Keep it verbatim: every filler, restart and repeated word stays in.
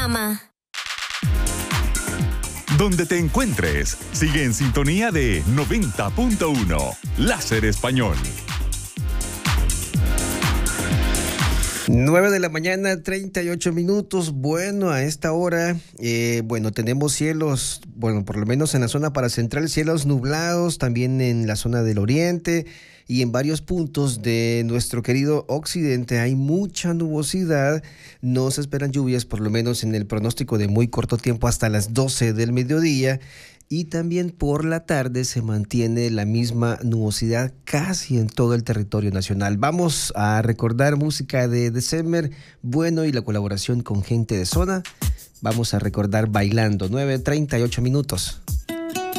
programa. Donde te encuentres, sigue en sintonía de noventa punto uno, Láser Español. nueve de la mañana, treinta y ocho minutos. Bueno, a esta hora, eh, bueno, tenemos cielos, bueno, por lo menos en la zona paracentral, cielos nublados, también en la zona del oriente y en varios puntos de nuestro querido occidente hay mucha nubosidad. No se esperan lluvias, por lo menos en el pronóstico de muy corto tiempo hasta las doce del mediodía. Y también por la tarde se mantiene la misma nubosidad casi en todo el territorio nacional. Vamos a recordar música de December, bueno, y la colaboración con gente de zona. Vamos a recordar Bailando, nueve treinta y ocho minutos.